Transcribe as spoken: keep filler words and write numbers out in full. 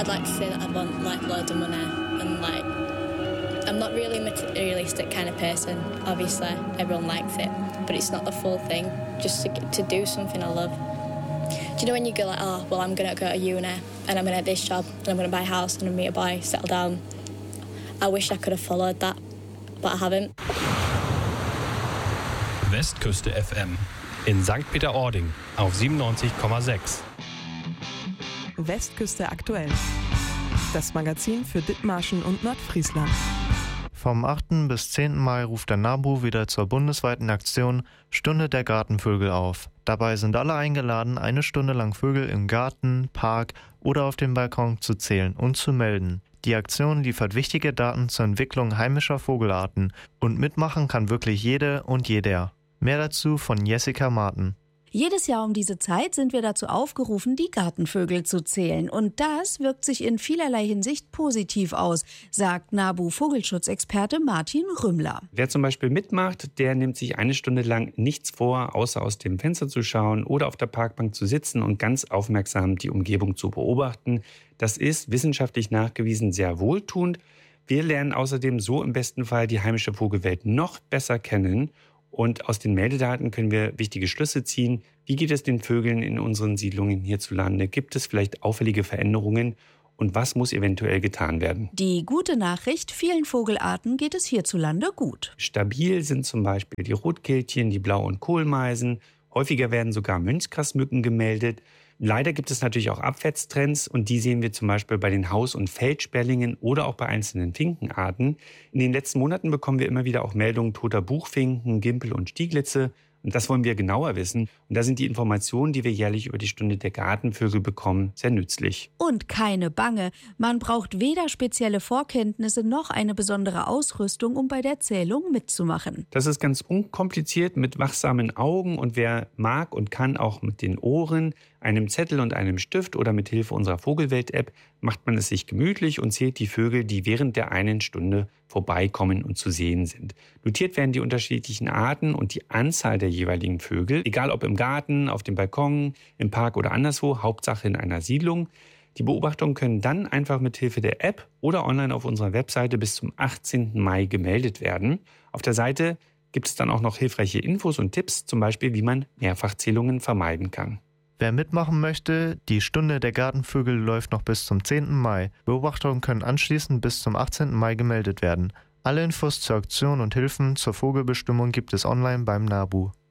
I'd like to say that I want like loads of money and like I'm not really a materialistic kind of person. Obviously, everyone likes it, but it's not the full thing. Just to, to do something I love. Do you know when you go like, oh, well, I'm going to go to uni and I'm going to have this job and I'm going to buy a house and I'm going to meet a boy, settle down. I wish I could have followed that, but I haven't. Westküste F M in Sankt Peter-Ording auf siebenundneunzig Komma sechs. Westküste aktuell. Das Magazin für Dithmarschen und Nordfriesland. Vom achten bis zehnten Mai ruft der NABU wieder zur bundesweiten Aktion Stunde der Gartenvögel auf. Dabei sind alle eingeladen, eine Stunde lang Vögel im Garten, Park oder auf dem Balkon zu zählen und zu melden. Die Aktion liefert wichtige Daten zur Entwicklung heimischer Vogelarten und mitmachen kann wirklich jede und jeder. Mehr dazu von Jessica Martin. Jedes Jahr um diese Zeit sind wir dazu aufgerufen, die Gartenvögel zu zählen. Und das wirkt sich in vielerlei Hinsicht positiv aus, sagt NABU-Vogelschutzexperte Martin Rümmler. Wer zum Beispiel mitmacht, der nimmt sich eine Stunde lang nichts vor, außer aus dem Fenster zu schauen oder auf der Parkbank zu sitzen und ganz aufmerksam die Umgebung zu beobachten. Das ist wissenschaftlich nachgewiesen sehr wohltuend. Wir lernen außerdem so im besten Fall die heimische Vogelwelt noch besser kennen. Und aus den Meldedaten können wir wichtige Schlüsse ziehen. Wie geht es den Vögeln in unseren Siedlungen hierzulande? Gibt es vielleicht auffällige Veränderungen? Und was muss eventuell getan werden? Die gute Nachricht, vielen Vogelarten geht es hierzulande gut. Stabil sind zum Beispiel die Rotkehlchen, die Blau- und Kohlmeisen. Häufiger werden sogar Mönchsgrasmücken gemeldet. Leider gibt es natürlich auch Abwärtstrends und die sehen wir zum Beispiel bei den Haus- und Feldsperlingen oder auch bei einzelnen Finkenarten. In den letzten Monaten bekommen wir immer wieder auch Meldungen toter Buchfinken, Gimpel und Stieglitze. Und das wollen wir genauer wissen. Und da sind die Informationen, die wir jährlich über die Stunde der Gartenvögel bekommen, sehr nützlich. Und keine Bange, man braucht weder spezielle Vorkenntnisse noch eine besondere Ausrüstung, um bei der Zählung mitzumachen. Das ist ganz unkompliziert mit wachsamen Augen und wer mag und kann auch mit den Ohren, einem Zettel und einem Stift oder mit Hilfe unserer Vogelwelt-App macht man es sich gemütlich und zählt die Vögel, die während der einen Stunde vorbeikommen und zu sehen sind. Notiert werden die unterschiedlichen Arten und die Anzahl der jeweiligen Vögel, egal ob im Garten, auf dem Balkon, im Park oder anderswo, Hauptsache in einer Siedlung. Die Beobachtungen können dann einfach mit Hilfe der App oder online auf unserer Webseite bis zum achtzehnten Mai gemeldet werden. Auf der Seite gibt es dann auch noch hilfreiche Infos und Tipps, zum Beispiel wie man Mehrfachzählungen vermeiden kann. Wer mitmachen möchte, die Stunde der Gartenvögel läuft noch bis zum zehnten Mai. Beobachtungen können anschließend bis zum achtzehnten Mai gemeldet werden. Alle Infos zur Aktion und Hilfen zur Vogelbestimmung gibt es online beim NABU.